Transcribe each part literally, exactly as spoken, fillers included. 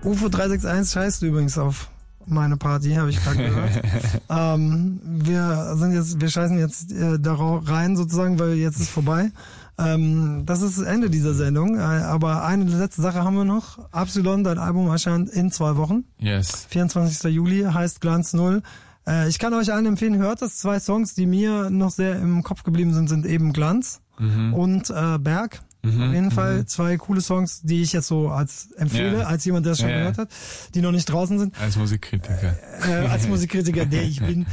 U F O drei sechs eins scheißt übrigens auf meine Party, habe ich gerade gehört. ähm, wir sind jetzt, wir scheißen jetzt äh, da rein sozusagen, weil jetzt ist vorbei. Ähm, das ist das Ende dieser Sendung. Äh, aber eine letzte Sache haben wir noch. Absilon, dein Album erscheint in zwei Wochen. Yes. vierundzwanzigster Juli heißt Glanz Null. Äh, ich kann euch allen empfehlen, hört das. Zwei Songs, die mir noch sehr im Kopf geblieben sind, sind eben Glanz mhm. und äh, Berg. Mhm, Auf jeden Fall mhm. zwei coole Songs, die ich jetzt so als empfehle, ja. als jemand, der es schon ja, gehört hat, die noch nicht draußen sind. Als Musikkritiker. Äh, als Musikkritiker, der ich bin.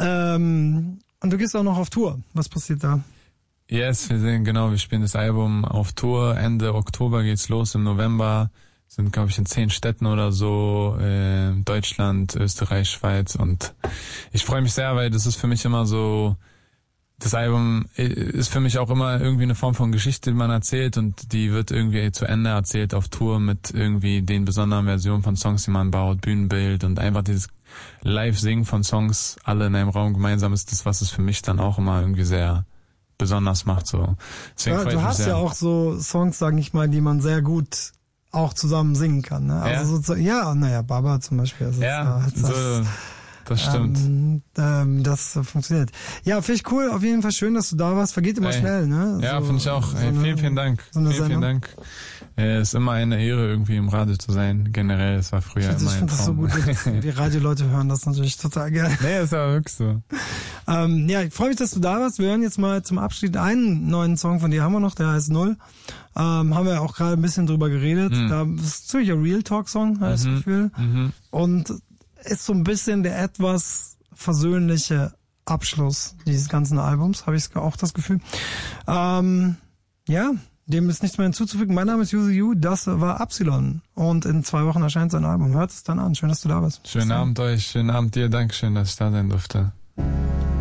Ähm, und du gehst auch noch auf Tour. Was passiert da? Yes, wir sehen, genau, wir spielen das Album auf Tour. Ende Oktober geht's los, im November. Sind, glaube ich, in zehn Städten oder so, äh, Deutschland, Österreich, Schweiz. Und ich freue mich sehr, weil das ist für mich immer so, das Album ist für mich auch immer irgendwie eine Form von Geschichte, die man erzählt, und die wird irgendwie zu Ende erzählt auf Tour mit irgendwie den besonderen Versionen von Songs, die man baut, Bühnenbild und einfach dieses Live-Singen von Songs, alle in einem Raum gemeinsam, ist das, was es für mich dann auch immer irgendwie sehr besonders macht. So. Deswegen ja, du hast sehr. ja auch so Songs, sag ich mal, die man sehr gut auch zusammen singen kann. Ne? Also ja, sozusagen, ja, naja, Baba zum Beispiel. Also ja, das, so... Das stimmt. Ähm, ähm, das funktioniert. Ja, finde ich cool. Auf jeden Fall schön, dass du da warst. Vergeht immer Ey. schnell, ne? Ja, so, finde ich auch. So Ey, eine, vielen, vielen Dank. So eine vielen, vielen Dank. Es ist immer eine Ehre, irgendwie im Radio zu sein. Generell, es war früher ich immer ein Ich finde das so gut. Die Radioleute hören das natürlich total gerne. Nee, ist aber wirklich so. ähm, ja, ich freue mich, dass du da warst. Wir hören jetzt mal zum Abschied einen neuen Song von dir. Haben wir noch, der heißt Null. Ähm, haben wir auch gerade ein bisschen drüber geredet. Mhm. Da ist ziemlich ein Real Talk Song, habe ich mhm. das Gefühl. Mhm. Und ist so ein bisschen der etwas versöhnliche Abschluss dieses ganzen Albums, habe ich auch das Gefühl. Ähm, ja, dem ist nichts mehr hinzuzufügen. Mein Name ist Yuzu Yu, das war Absilon und in zwei Wochen erscheint sein Album. Hört es dann an. Schön, dass du da bist. Schönen Abend euch, schönen Abend dir, Dankeschön, dass ich da sein durfte.